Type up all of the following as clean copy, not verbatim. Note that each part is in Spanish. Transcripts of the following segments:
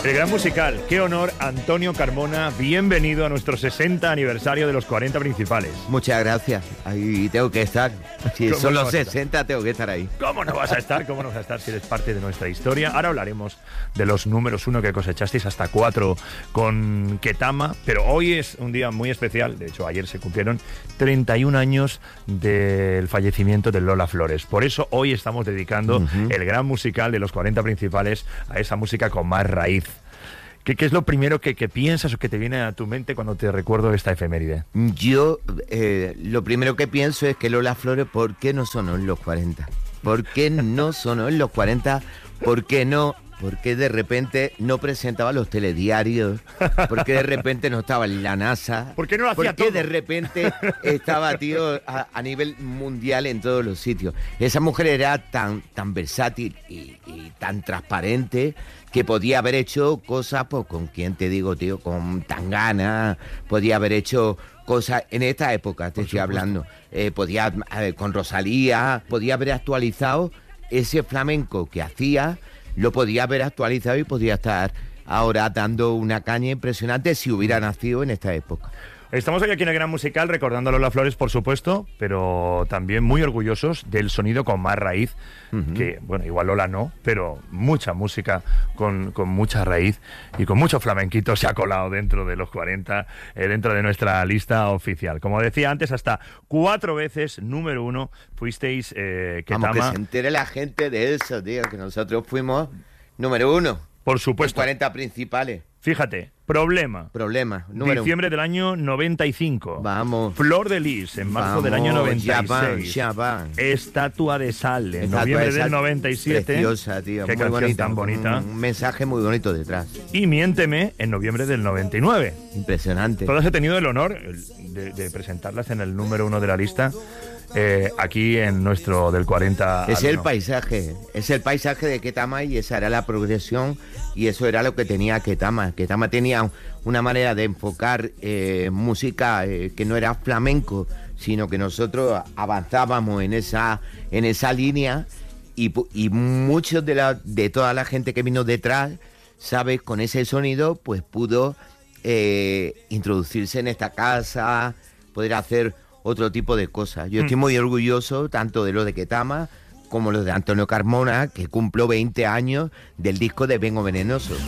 El gran musical, qué honor, Antonio Carmona, bienvenido a nuestro 60 aniversario de los 40 principales. Muchas gracias, ahí tengo que estar. Si son los 60, tengo que estar ahí. ¿Cómo no vas a estar? ¿Cómo no vas a estar si eres parte de nuestra historia? Ahora hablaremos de los números 1 que cosechasteis hasta 4 con Ketama, pero hoy es un día muy especial. De hecho, ayer se cumplieron 31 años del fallecimiento de Lola Flores. Por eso hoy estamos dedicando el gran musical de los 40 principales a esa música con más raíz. ¿Qué es lo primero que piensas o que te viene a tu mente cuando te recuerdo esta efeméride? Yo lo primero que pienso es que Lola Flores, ¿por qué no sonó en los 40? ¿Por qué no sonó en los 40? ¿Por qué no? ¿Por qué de repente no presentaba los telediarios? ¿Por qué de repente no estaba en la NASA? ¿Por qué no lo hacía todo? ¿Por qué de repente estaba, tío, a nivel mundial en todos los sitios? Esa mujer era tan versátil y tan transparente que podía haber hecho cosas, pues, con quién te digo, tío, con Tangana, podía haber hecho cosas en esta época, te estoy hablando, podía, con Rosalía, podía haber actualizado ese flamenco que hacía, lo podía haber actualizado y podía estar ahora dando una caña impresionante si hubiera nacido en esta época. Estamos hoy aquí en el Gran Musical recordando a Lola Flores, por supuesto, pero también muy orgullosos del sonido con más raíz, que, bueno, igual Lola no, pero mucha música con mucha raíz y con mucho flamenquito se ha colado dentro de los 40, dentro de nuestra lista oficial. Como decía antes, hasta 4 veces número 1 fuisteis Ketama. Vamos, que se entere la gente de eso, tío, que nosotros fuimos número 1. Por supuesto. 40 principales. Fíjate, Problema, número diciembre del año 95. Vamos. Flor de Lis, en marzo del año 96. Ya van. Estatua de Sal, en noviembre del 97. Preciosa, tío. Qué muy canción bonita, tan bonita. Un mensaje muy bonito detrás. Y Miénteme, en noviembre del 99. Impresionante. Todas he tenido el honor de presentarlas en el número 1 de la lista. Aquí en nuestro del 40. Es el paisaje de Ketama y esa era la progresión y eso era lo que tenía Ketama. Ketama tenía una manera de enfocar música que no era flamenco, sino que nosotros avanzábamos en esa línea y muchos de toda la gente que vino detrás, ¿sabes? Con ese sonido pues pudo introducirse en esta casa, poder hacer otro tipo de cosas. Yo estoy muy orgulloso tanto de lo de Ketama como lo de Antonio Carmona, que cumplió 20 años del disco de Vengo Venenoso.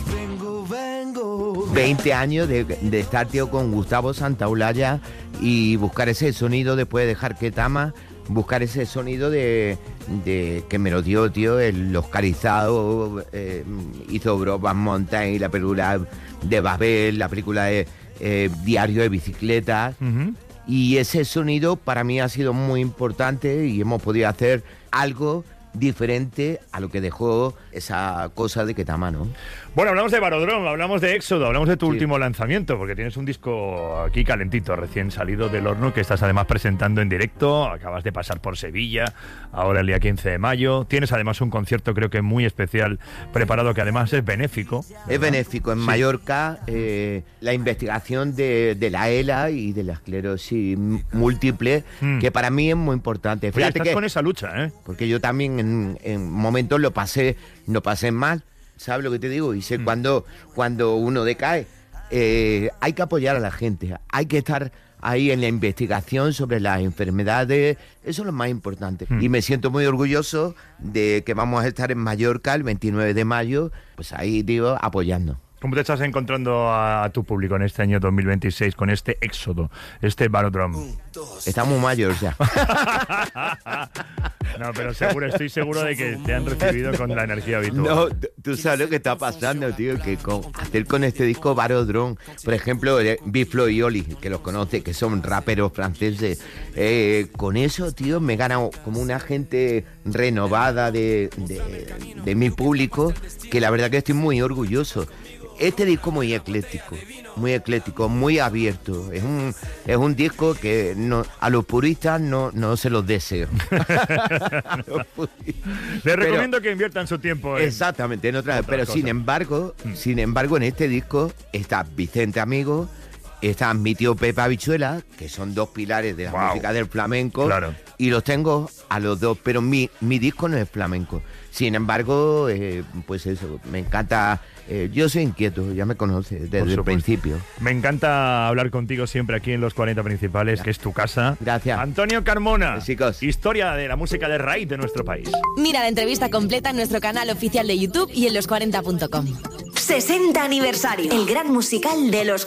20 años de estar, tío, con Gustavo Santaolalla y buscar ese sonido después de dejar Ketama, buscar ese sonido de que me lo dio, tío, el oscarizado, hizo Brokeback Mountain, la película de Babel, la película de Diario de Bicicletas. Y ese sonido para mí ha sido muy importante y hemos podido hacer algo diferente a lo que dejó esa cosa de Ketama, ¿no? Bueno, hablamos de Barodrome, hablamos de Éxodo, hablamos de tu último lanzamiento, porque tienes un disco aquí calentito, recién salido del horno, que estás además presentando en directo, acabas de pasar por Sevilla, ahora el día 15 de mayo, tienes además un concierto creo que muy especial preparado, que además es benéfico, ¿verdad? Es benéfico, en Mallorca, la investigación de la ELA y de la esclerosis múltiple, que para mí es muy importante. Fíjate, estás con esa lucha, ¿eh? Porque yo también en momentos lo pasé mal. ¿Sabes lo que te digo? Y sé cuando uno decae, hay que apoyar a la gente, hay que estar ahí en la investigación sobre las enfermedades, eso es lo más importante. Y me siento muy orgulloso de que vamos a estar en Mallorca el 29 de mayo, pues ahí, digo, apoyando. ¿Cómo te estás encontrando a tu público en este año 2026 con este éxodo, este Barodrome? Estamos mayores ya. No, pero estoy seguro de que te han recibido con la energía habitual. No, tú sabes lo que está pasando, tío, que hacer con este disco Barodrome, por ejemplo, Biflo y Oli, que los conoce, que son raperos franceses, con eso, tío, me gana como una gente renovada de mi público, que la verdad que estoy muy orgulloso. Este disco muy ecléctico, muy abierto. Es un disco que a los puristas no se los deseo. Les recomiendo que inviertan su tiempo en... Exactamente, en otra. Pero sin embargo, en este disco está Vicente Amigo, está mi tío Pepe Habichuela, que son dos pilares de la música del flamenco, claro. Y los tengo a los dos, pero mi disco no es flamenco. Sin embargo, pues eso, me encanta. Yo soy inquieto, ya me conoces desde el principio. Me encanta hablar contigo siempre aquí en Los 40 Principales, que es tu casa. Gracias. Antonio Carmona, chicos. Historia de la música de raíz de nuestro país. Mira la entrevista completa en nuestro canal oficial de YouTube y en los40.com. 60 aniversario. El gran musical de los